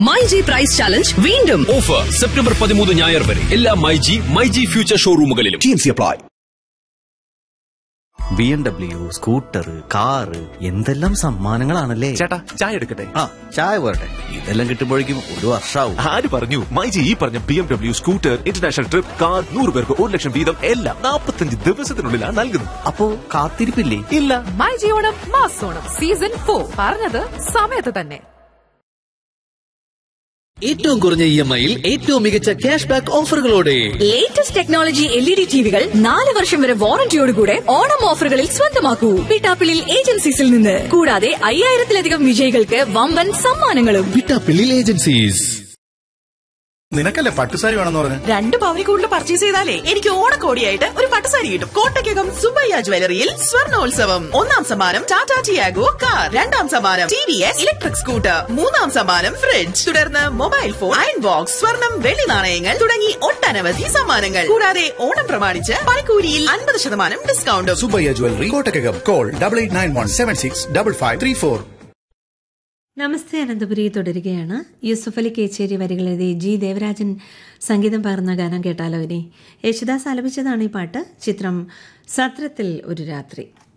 MyG price challenge വീണ്ടും offer September 13 ഞായർ വരെ എല്ലാ myG future ഷോറൂമുകളിലും. Apply. BMW, scooter, car, എന്തെല്ലാം സമ്മാനങ്ങളാണല്ലേ. ചേട്ടാ, ചായ എടുക്കട്ടെ? ചായ പോരട്ടെ. ഇതെല്ലാം കിട്ടുമ്പോഴേക്കും ഒരു വർഷാവും. ആര് പറഞ്ഞു? മൈജി ഈ പറഞ്ഞ BMW, scooter, international trip, car, 100 പേർക്ക് 1 ലക്ഷം വീതം എല്ലാം 45 ദിവസത്തിനുള്ളിലാണ് നൽകുന്നത്. അപ്പോ കാത്തിരിപ്പില്ലേ? ഇല്ല. മൈജി ഓണം മാസോണം സീസൺ 4 പറഞ്ഞത് സമയത്ത് തന്നെ. ഏറ്റവും കുറഞ്ഞ EMI-യിൽ ഏറ്റവും മികച്ച cash back ഓഫറുകളോടെ latest technology LED ടിവികൾ 4 വർഷം വരെ വാറന്റിയോടുകൂടെ ഓണം ഓഫറുകളിൽ സ്വന്തമാക്കൂ. പിട്ടാപ്പിളിൽ ഏജൻസീസിൽ നിന്ന്. കൂടാതെ 5000-ലധികം വിജയികൾക്ക് വമ്പൻ സമ്മാനങ്ങളും. പിട്ടാപ്പിള്ളി ഏജൻസീസ്. നിനക്കല്ലേ പട്ടുസാരി വേണമെന്ന് പറഞ്ഞു? 2 പവനിൽ കൂടുതൽ പർച്ചേസ് ചെയ്താലേ എനിക്ക് ഓണക്കോടിയായിട്ട് ഒരു പട്ടുസാരി കിട്ടും. കോട്ടയ്ക്കകം സുബയ്യ ജ്വല്ലറിയിൽ സ്വർണ്ണോത്സവം. 1ാം സമ്മാനം ടാറ്റ ടിയാഗോ കാർ, 2ാം സമ്മാനം TVS ഇലക്ട്രിക് സ്കൂട്ടർ, 3ാം സമ്മാനം ഫ്രിഡ്ജ്, തുടർന്ന് മൊബൈൽ ഫോൺ, അയൺ ബോക്സ്, സ്വർണം, വെള്ളി നാണയങ്ങൾ തുടങ്ങി ഒട്ടനവധി സമ്മാനങ്ങൾ. കൂടാതെ ഓണം പ്രമാണിച്ച് പണിക്കൂലിയിൽ 50% ഡിസ്കൗണ്ടും. സുബയ്യ ജ്വല്ലറി, കോട്ടക്കകം. കോൾ 8891765534. നമസ്തേ അനന്തപുരി തുടരുകയാണ്. യൂസുഫ് അലി കേച്ചേരി വരികളെഴുതി ജി ദേവരാജൻ സംഗീതം പകർന്ന ഗാനം കേട്ടാലോ. ഇനി യേശുദാസ് ആലപിച്ചതാണ് ഈ പാട്ട്. ചിത്രം സത്രത്തിൽ ഒരു രാത്രി.